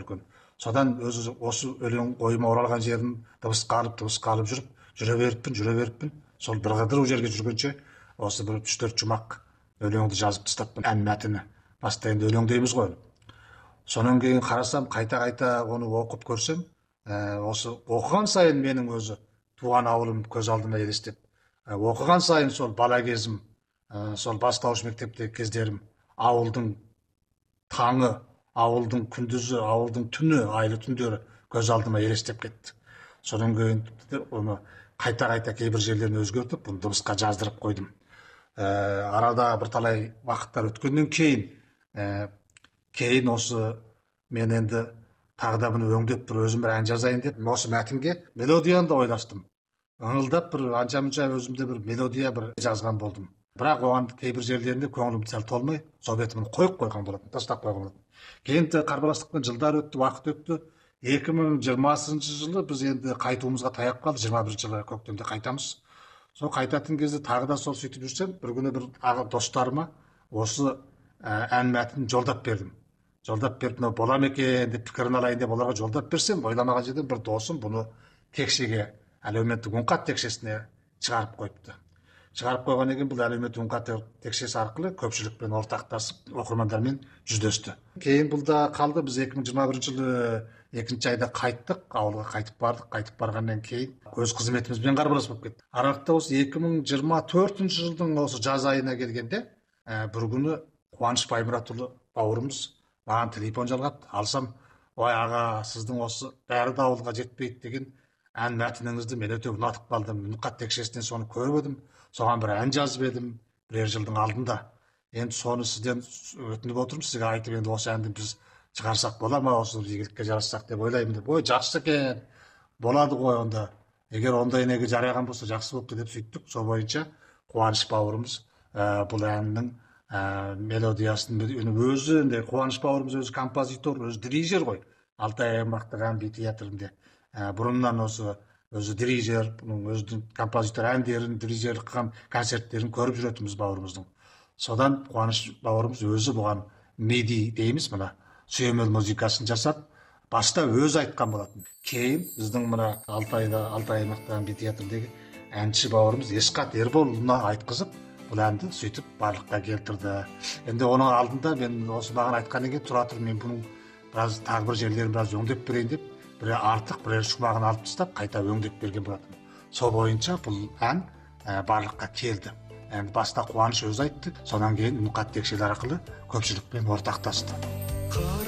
жүрген. Содан өзі осы өлең ойыма оралған жерін дыбысқа алып жүріп, жүре беріппін. Сол бір қыдыру жерге жүргенше осы бір 3-4 жұмақ өлеңді жазып тастаппын. Ән мәтіні. Баста енді өлең дейміз ғой. Сонан кейін қарасам, қайта оны оқып көрсем, осы оқыған сайын менің өзі туған ауылым көз алдыма елестеп, оқыған сайын сол бала кезім, сол бастауыш мектептегі кездерім, ауылдың таңы, ауылдың күндізі, ауылдың түні, айлы түндері көз алдыма елестеп кетті. Содан кейін оны қайта кейбір жерлерін өзгертіп, бұны дыбысқа жаздырып қойдым. Арада бірталай уақыттар өткеннен кейін осы мен енді тағы да бұны өңдеп бір өзім бір ән жазайын деп, осы мәтінге мелодияны да ойластым. Ыңылдап бір анша-мұнша өзімде бір мелодия бір жазған болдым. Бірақ оған кейбір жерлерінде көңілім сәл толмай, сол бетімін қойып қойған болатын, тастап қойған болатын. Кейін қарбаластықпен жылдар өтті, уақыт өтті. 2020 жылы біз енді қайтуымызға таяп қалды. 21 жылы көктемде қайтамыз. Сол қайтатын кезде тағы да сол сөйтіп жүрсем, бір күні бір достарыма осы ән мәтінін жолдап бердім. Жолдап беріп, мынау бола ма екен деп пікірін алайын деп оларға жолдап берсем, ойламаған жерден бір досым бұны текшеге, әлеуметтік үнқат текшесіне шығарып қойыпты. Шығарып қойғаннан кейін бұл әлеуметтік үнқат текшесі арқылы көпшілікпен ортақтасып, оқырмандармен жүздесті. Кейін бұл да қалды. Біз 2021 жылы 2-ші айда қайттық, ауылға қайтып бардық. Қайтып барғаннан кейін өз қызметімізбен қарбалас болып кетті. Аралықта осы 2024 жылдың осы жаз айына келгенде бір күні Қуаныш Баймұратұлы бауырымыз маған телефон жалғапты. Алсам, ой аға, сіздің осы бәрі де ауылға жетпейді деген ән мәтініңізді мен өте ұнатып қалдым. Үнқат текшесінен соны көріп едім. Соған бір ән жазып едім бірер жылдың алдында. Енді соны сізден өтініп отырмын, сізге айтып, енді осы әнді біз шығарсақ бола ма, осы игілікке жарассақ деп ойлаймын деп. Ой, жақсы екен, болады ғой онда. Егер ондай неге жараған болса жақсы болыпты деп сөйттік. Сол бойынша Қуаныш бауырымыз бұл әннің мелодиясын өзі, Қуаныш бауырымыз өзі композитор, өзі дирижер ғой. Алтай аймақтық ән би театрында бұрыннан өзі дирижер, өзінің композитор әндерін, дирижер қылған концерттерін көріп жүретінбіз бауырымыздың. Содан Қуаныш бауырымыз өзі бұған меди дейміз, мына сүйемел музыкасын жасап, баста өзі айтқан болатын. Кейін біздің мына Алтай аймақтық ән би театрындегі әнші бауырымыз Есқат Ерболұлына айтқызып, бұл әнді сөйтіп барлыққа келтірді. Енді оның алдында мен осы маған айтқаннан кейін тұра тұр, мен бұның тағы бір жерлерін біраз өңдеп берейін деп, бір артық бір шумағын алып тастап, қайта өңдеп берген болатын. Сол бойынша бұл ән барлыққа келді. Баста Қуаныш өзі айтты, содан кейін үнқат текшелер арқылы көпшілікпен ортақтасты.